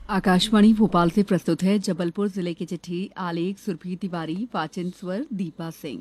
आकाशवाणी भोपाल से प्रस्तुत है जबलपुर जिले की चिट्ठी। आलेख सुरभि तिवारी, वाचन स्वर दीपा सिंह।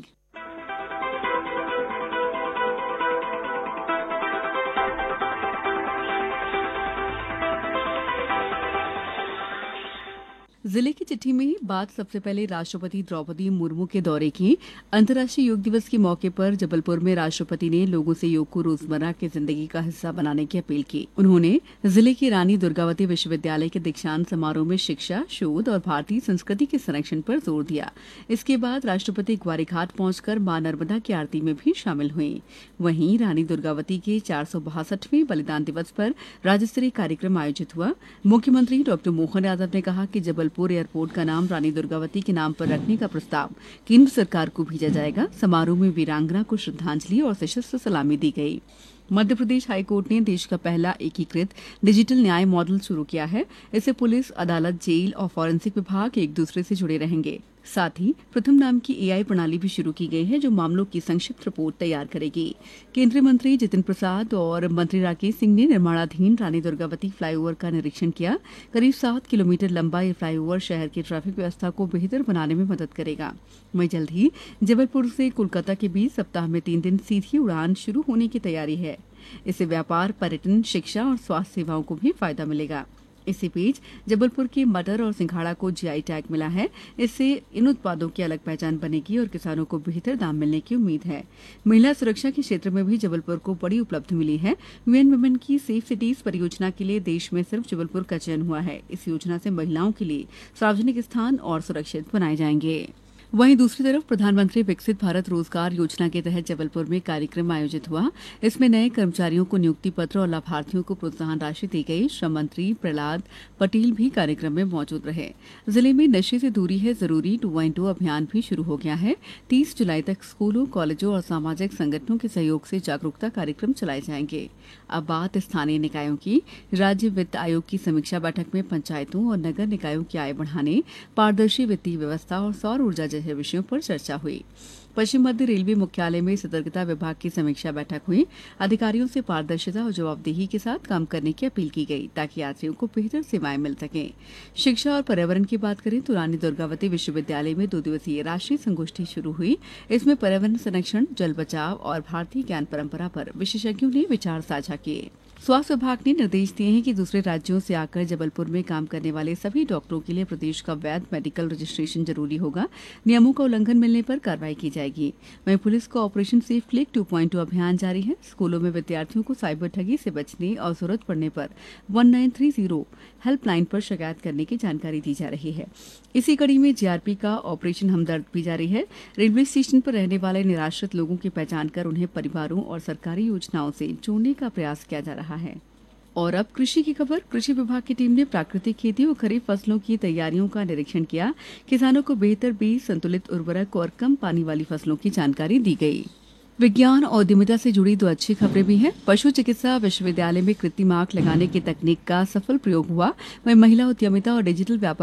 जिले की चिट्ठी में बात सबसे पहले राष्ट्रपति द्रौपदी मुर्मू के दौरे की। अंतर्राष्ट्रीय योग दिवस के मौके पर जबलपुर में राष्ट्रपति ने लोगों से योग को रोजमर्रा की जिंदगी का हिस्सा बनाने की अपील की। उन्होंने जिले के रानी दुर्गावती विश्वविद्यालय के दीक्षांत समारोह में शिक्षा, शोध और भारतीय संस्कृति के संरक्षण पर जोर दिया। इसके बाद राष्ट्रपति ग्वारीघाट पहुंचकर मां नर्मदा की आरती में भी शामिल हुई। वहीं रानी दुर्गावती के 462वें बलिदान दिवस पर राज्य स्तरीय कार्यक्रम आयोजित हुआ। मुख्यमंत्री डॉ मोहन यादव ने कहा कि जबलपुर एयरपोर्ट का नाम रानी दुर्गावती के नाम पर रखने का प्रस्ताव केंद्र सरकार को भेजा जाएगा। समारोह में वीरांगना को श्रद्धांजलि और सशस्त्र सलामी दी गई। मध्य प्रदेश हाईकोर्ट ने देश का पहला एकीकृत डिजिटल न्याय मॉडल शुरू किया है। इससे पुलिस, अदालत, जेल और फॉरेंसिक विभाग एक दूसरे से जुड़े रहेंगे। साथ ही प्रथम नाम की एआई प्रणाली भी शुरू की गई है, जो मामलों की संक्षिप्त रिपोर्ट तैयार करेगी। केंद्रीय मंत्री जितिन प्रसाद और मंत्री राकेश सिंह ने निर्माणाधीन रानी दुर्गावती फ्लाईओवर का निरीक्षण किया। करीब 7 किलोमीटर लंबा ये फ्लाईओवर शहर की ट्रैफिक व्यवस्था को बेहतर बनाने में मदद करेगा। वहीं जल्द ही जबलपुर से कोलकाता के बीच सप्ताह में 3 दिन सीधी उड़ान शुरू होने की तैयारी है। इससे व्यापार, पर्यटन, शिक्षा और स्वास्थ्य सेवाओं को भी फायदा मिलेगा। इसी बीच जबलपुर के मटर और सिंघाड़ा को जीआई टैग मिला है। इससे इन उत्पादों की अलग पहचान बनेगी और किसानों को बेहतर दाम मिलने की उम्मीद है। महिला सुरक्षा के क्षेत्र में भी जबलपुर को बड़ी उपलब्धि मिली है। यूएन वुमेन की सेफ सिटीज परियोजना के लिए देश में सिर्फ जबलपुर का चयन हुआ है। इस योजना से महिलाओं के लिए सार्वजनिक स्थान और सुरक्षित बनाए जाएंगे। वहीं दूसरी तरफ प्रधानमंत्री विकसित भारत रोजगार योजना के तहत जबलपुर में कार्यक्रम आयोजित हुआ। इसमें नए कर्मचारियों को नियुक्ति पत्र और लाभार्थियों को प्रोत्साहन राशि दी गई। श्रम मंत्री प्रहलाद पटेल भी कार्यक्रम में मौजूद रहे। जिले में नशे से दूरी है जरूरी 2.0 अभियान भी शुरू हो गया है। 30 जुलाई तक स्कूलों, कॉलेजों और सामाजिक संगठनों के सहयोग से जागरूकता कार्यक्रम चलाए जाएंगे। अब बात स्थानीय निकायों की। राज्य वित्त आयोग की समीक्षा बैठक में पंचायतों और नगर निकायों की आय बढ़ाने, पारदर्शी वित्तीय व्यवस्था और सौर ऊर्जा जैसे विषयों पर चर्चा हुई। पश्चिम मध्य रेलवे मुख्यालय में सतर्कता विभाग की समीक्षा बैठक हुई। अधिकारियों से पारदर्शिता और जवाबदेही के साथ काम करने की अपील की गई, ताकि यात्रियों को बेहतर सेवाएं मिल सकें। शिक्षा और पर्यावरण की बात करें तो रानी दुर्गावती विश्वविद्यालय में 2 दिवसीय राष्ट्रीय संगोष्ठी शुरू हुई। इसमें पर्यावरण संरक्षण, जल बचाव और भारतीय ज्ञान परंपरा पर विशेषज्ञों ने विचार साझा किए। स्वास्थ्य विभाग ने निर्देश दिए हैं कि दूसरे राज्यों से आकर जबलपुर में काम करने वाले सभी डॉक्टरों के लिए प्रदेश का वैध मेडिकल रजिस्ट्रेशन जरूरी होगा। नियमों का उल्लंघन मिलने पर कार्रवाई की जाएगी। वहीं पुलिस का ऑपरेशन सेफ क्लिक 2.0 अभियान जारी है। स्कूलों में विद्यार्थियों को साइबर ठगी से बचने और जरूरत पड़ने पर 1930 हेल्पलाइन पर शिकायत करने की जानकारी दी जा रही है। इसी कड़ी में जीआरपी का ऑपरेशन हमदर्द भी जारी है। रेलवे स्टेशन पर रहने वाले निराश्रित लोगों की पहचान कर उन्हें परिवारों और सरकारी योजनाओं से जोड़ने का प्रयास किया जा रहा है। और अब कृषि की खबर। कृषि विभाग की टीम ने प्राकृतिक खेती और खरीफ फसलों की तैयारियों का निरीक्षण किया। किसानों को बेहतर बीज, संतुलित उर्वरक और कम पानी वाली फसलों की जानकारी दी गई। विज्ञान और उद्यमिता से जुड़ी 2 अच्छी खबरें भी हैं। पशु चिकित्सा विश्वविद्यालय में कृत्रिम आंख लगाने की तकनीक का सफल प्रयोग हुआ। वहीं महिला उद्यमिता और डिजिटल व्यापार